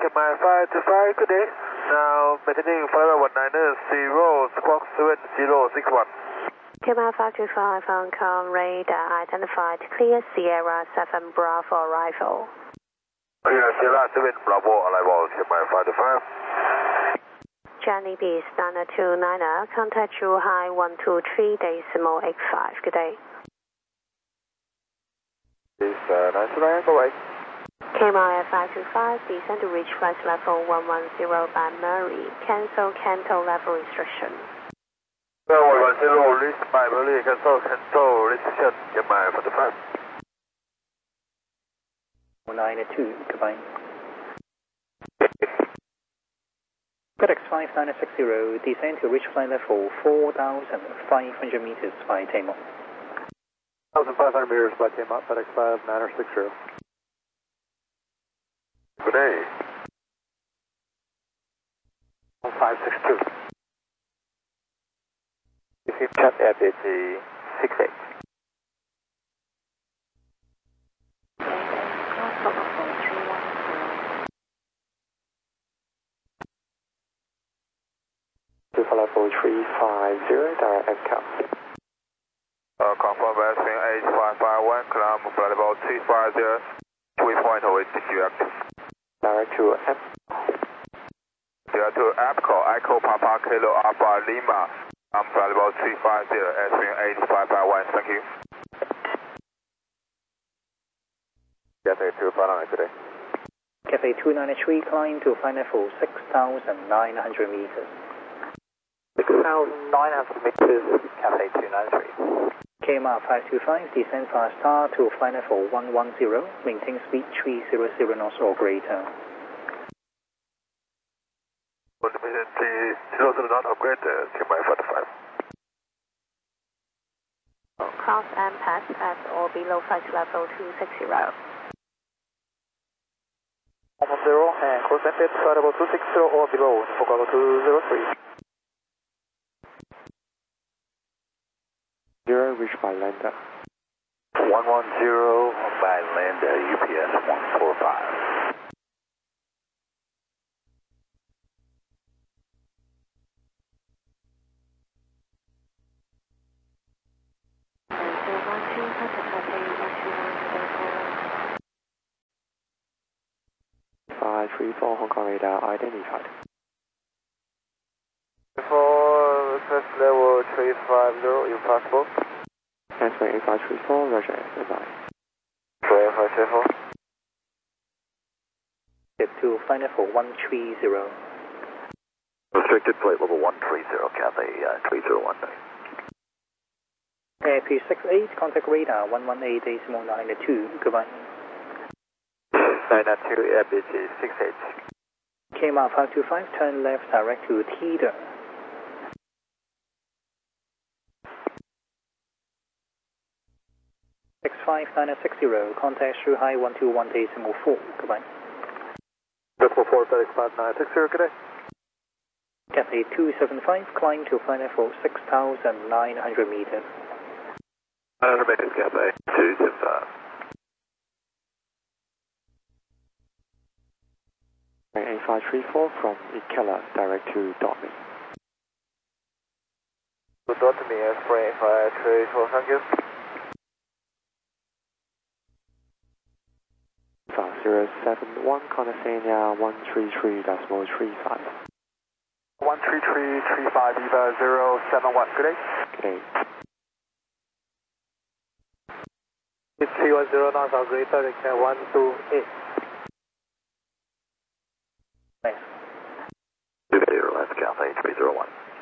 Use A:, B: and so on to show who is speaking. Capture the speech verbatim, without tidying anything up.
A: my five two five, good day. Now, maintaining flight level one nine zero, squawk seven zero six one.
B: Kima five two five, Hong Kong radar identified, clear Sierra seven Bravo arrival.
A: Clear Sierra seven Bravo arrival, Kima five two five.
B: Johnny B is nine two nine, contact Zhuhai one two three decimal eight five, good day.
A: Is uh, nine two nine, go away.
B: K M I five two five, descend to reach flight level one one zero by Murray, cancel Canto level restriction.
A: one one zero, reach by Murray, cancel Canto restriction, K M I five two five.
C: nine two, goodbye. FedEx five nine six zero, descend to reach flight level four thousand five hundred meters by Tamar.
A: one thousand five hundred meters by Tamar, FedEx five nine six zero. Good day. five six two. Receive chat F H G six eight. To level three five zero, direct F count. Uh, confirm Westwing H five five one, climb flight level two five zero, waypoint always active. Direct to F. Direct to Apco, Echo Papa Kilo Alpha Lima, um, flight level two five zero, Westwing H five five one, thank you. Cathay two five nine today.
C: Cathay two ninety-three, climb to flight level six thousand nine hundred meters.
A: six thousand nine hundred meters, Cathay two ninety-three.
C: K M R five two five, descend fast star to flight level one one zero, maintain speed three hundred knots or greater.
A: three hundred knots or greater, K M R five two five.
B: Cross and pass at or below flight level two six zero.
A: one one zero and cross and pass flight level two six zero or below, Focal two zero three. Zero, reach by Lander. one one zero by Lander, U P S one four five. five three four, Hong Kong radar identified. For request level three five zero, if possible. Answer eight five three four, Roger, goodbye. eight five three four.
C: Get to flight level one three zero.
A: Restricted flight level one three zero, Cathay uh, three zero one nine.
C: Air P six eight, contact radar one one eight decimal nine two, goodbye.
A: nine nine two, Air B G six eight.
C: K M R five two five, turn left direct to Teeter. X five nine six zero, contact Zhuhai one two one decimal four, goodbye.
A: Decimal four, FedEx five nine six zero, good day.
C: Cathay two seven five, climb to flight level six thousand nine hundred meters.
A: nine hundred meters, Cathay two seven five. eight five three four from Ikela, direct to Dortmund. To Dortmund, S four eight five three four, thank you. zero seven one, Conasenia one three three decimal three five. one three three three five, Eva zero seven one, good day. Good day. It's three one zero knots or greater, can one two eight.
C: Thanks.
A: two zero, left Cathay three zero one.